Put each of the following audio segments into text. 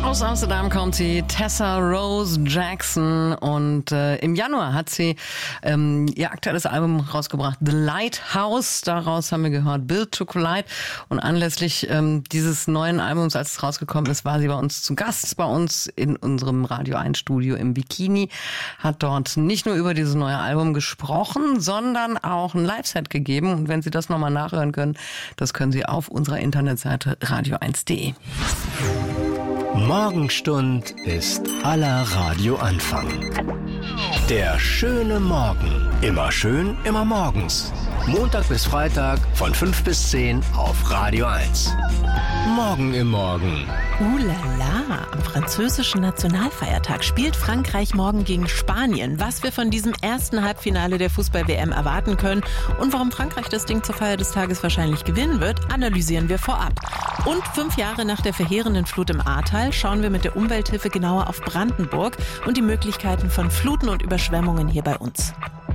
Aus Amsterdam kommt sie, Tessa Rose Jackson, und im Januar hat sie ihr aktuelles Album rausgebracht, The Lighthouse. Daraus haben wir gehört Built to Collide, und anlässlich dieses neuen Albums, als es rausgekommen ist, war sie bei uns zu Gast, bei uns in unserem Radio 1 Studio im Bikini, hat dort nicht nur über dieses neue Album gesprochen, sondern auch ein Live-Set gegeben, und wenn Sie das nochmal nachhören können, das können Sie auf unserer Internetseite radio1.de. Morgenstund ist aller Radioanfang. Der schöne Morgen. Immer schön, immer morgens. Montag bis Freitag von 5 bis 10 auf Radio 1. Morgen im Morgen. La, am französischen Nationalfeiertag spielt Frankreich morgen gegen Spanien. Was wir von diesem ersten Halbfinale der Fußball-WM erwarten können und warum Frankreich das Ding zur Feier des Tages wahrscheinlich gewinnen wird, analysieren wir vorab. Und 5 Jahre nach der verheerenden Flut im Ahrtal schauen wir mit der Umwelthilfe genauer auf Brandenburg und die Möglichkeiten von Fluten und Überschwemmungen hier bei uns.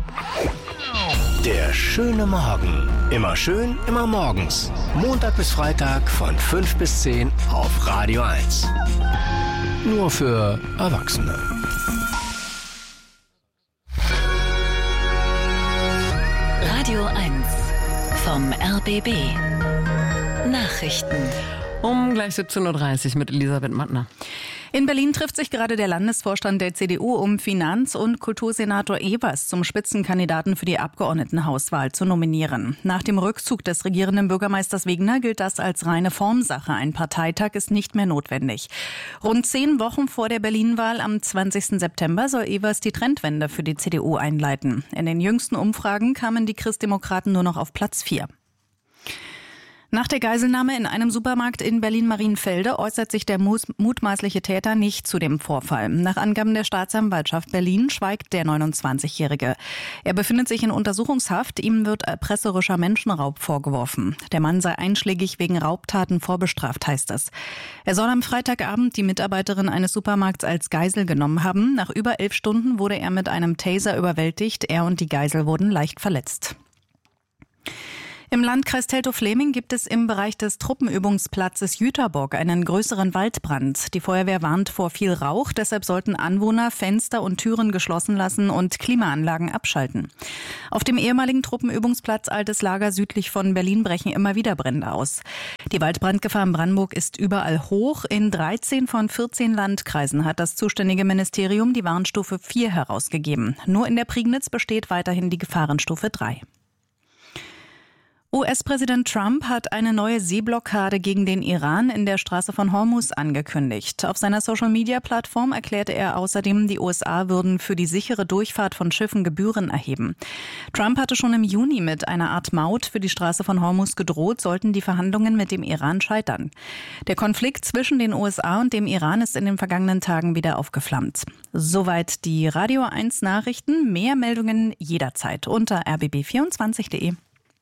Der schöne Morgen. Immer schön, immer morgens. Montag bis Freitag von 5 bis 10 auf Radio 1. Nur für Erwachsene. Radio 1 vom RBB. Nachrichten. Um gleich 17.30 Uhr mit Elisabeth Mattner. In Berlin trifft sich gerade der Landesvorstand der CDU, um Finanz- und Kultursenator Evers zum Spitzenkandidaten für die Abgeordnetenhauswahl zu nominieren. Nach dem Rückzug des regierenden Bürgermeisters Wegener gilt das als reine Formsache. Ein Parteitag ist nicht mehr notwendig. Rund 10 Wochen vor der Berlin-Wahl am 20. September soll Evers die Trendwende für die CDU einleiten. In den jüngsten Umfragen kamen die Christdemokraten nur noch auf Platz 4. Nach der Geiselnahme in einem Supermarkt in Berlin-Marienfelde äußert sich der mutmaßliche Täter nicht zu dem Vorfall. Nach Angaben der Staatsanwaltschaft Berlin schweigt der 29-Jährige. Er befindet sich in Untersuchungshaft. Ihm wird erpresserischer Menschenraub vorgeworfen. Der Mann sei einschlägig wegen Raubtaten vorbestraft, heißt es. Er soll am Freitagabend die Mitarbeiterin eines Supermarkts als Geisel genommen haben. Nach über 11 Stunden wurde er mit einem Taser überwältigt. Er und die Geisel wurden leicht verletzt. Im Landkreis Teltow-Fläming gibt es im Bereich des Truppenübungsplatzes Jüterbock einen größeren Waldbrand. Die Feuerwehr warnt vor viel Rauch, deshalb sollten Anwohner Fenster und Türen geschlossen lassen und Klimaanlagen abschalten. Auf dem ehemaligen Truppenübungsplatz Altes Lager südlich von Berlin brechen immer wieder Brände aus. Die Waldbrandgefahr in Brandenburg ist überall hoch. In 13 von 14 Landkreisen hat das zuständige Ministerium die Warnstufe 4 herausgegeben. Nur in der Prignitz besteht weiterhin die Gefahrenstufe 3. US-Präsident Trump hat eine neue Seeblockade gegen den Iran in der Straße von Hormuz angekündigt. Auf seiner Social-Media-Plattform erklärte er außerdem, die USA würden für die sichere Durchfahrt von Schiffen Gebühren erheben. Trump hatte schon im Juni mit einer Art Maut für die Straße von Hormuz gedroht, sollten die Verhandlungen mit dem Iran scheitern. Der Konflikt zwischen den USA und dem Iran ist in den vergangenen Tagen wieder aufgeflammt. Soweit die Radio 1 Nachrichten. Mehr Meldungen jederzeit unter rbb24.de.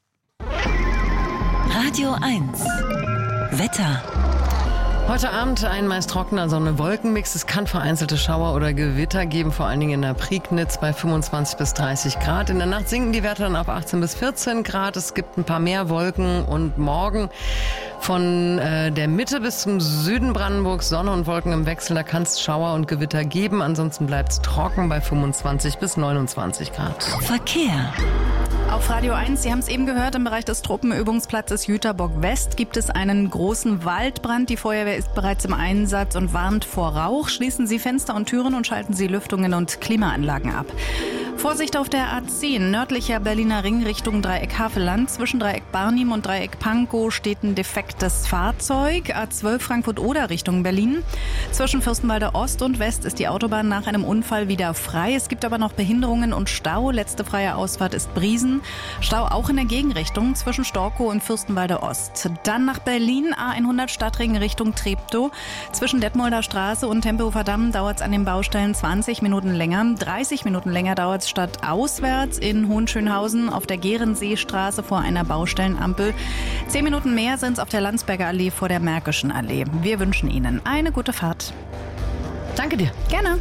Radio 1 Wetter. Heute Abend ein meist trockener Sonne-Wolken-Mix. Es kann vereinzelte Schauer oder Gewitter geben, vor allen Dingen in der Prignitz bei 25 bis 30 Grad. In der Nacht sinken die Werte dann auf 18 bis 14 Grad. Es gibt ein paar mehr Wolken, und morgen von der Mitte bis zum Süden Brandenburgs Sonne und Wolken im Wechsel. Da kann es Schauer und Gewitter geben. Ansonsten bleibt es trocken bei 25 bis 29 Grad. Verkehr. Auf Radio 1, Sie haben es eben gehört, im Bereich des Truppenübungsplatzes Jüterbock West gibt es einen großen Waldbrand. Die Feuerwehr ist bereits im Einsatz und warnt vor Rauch. Schließen Sie Fenster und Türen und schalten Sie Lüftungen und Klimaanlagen ab. Vorsicht auf der A10, nördlicher Berliner Ring Richtung Dreieck Havelland. Zwischen Dreieck Barnim und Dreieck Pankow steht ein defektes Fahrzeug. A12 Frankfurt-Oder Richtung Berlin. Zwischen Fürstenwalde Ost und West ist die Autobahn nach einem Unfall wieder frei. Es gibt aber noch Behinderungen und Stau. Letzte freie Ausfahrt ist Briesen. Stau auch in der Gegenrichtung zwischen Storkow und Fürstenwalde Ost. Dann nach Berlin, A100 Stadtring Richtung Treptow. Zwischen Detmolder Straße und Tempelhofer Damm dauert es an den Baustellen 20 Minuten länger. 30 Minuten länger dauert es stadtauswärts in Hohenschönhausen auf der Gehrenseestraße vor einer Baustellenampel. 10 Minuten mehr sind es auf der Landsberger Allee vor der Märkischen Allee. Wir wünschen Ihnen eine gute Fahrt. Danke dir. Gerne.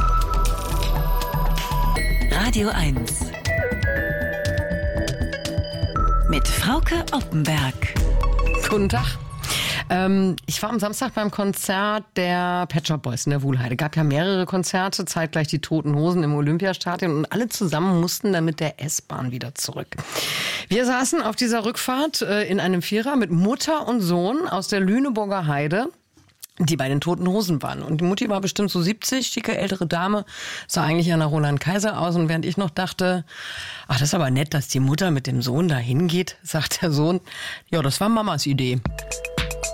Radio 1 mit Frauke Oppenberg. Guten Tag. Ich war am Samstag beim Konzert der Pet Shop Boys in der Wuhlheide. Gab ja mehrere Konzerte, zeitgleich die Toten Hosen im Olympiastadion und alle zusammen mussten dann mit der S-Bahn wieder zurück. Wir saßen auf dieser Rückfahrt in einem Vierer mit Mutter und Sohn aus der Lüneburger Heide, die bei den Toten Hosen waren. Und die Mutti war bestimmt so 70, schicke ältere Dame, sah eigentlich an der Roland Kaiser aus. Und während ich noch dachte, ach, das ist aber nett, dass die Mutter mit dem Sohn da hingeht, sagt der Sohn, ja, das war Mamas Idee.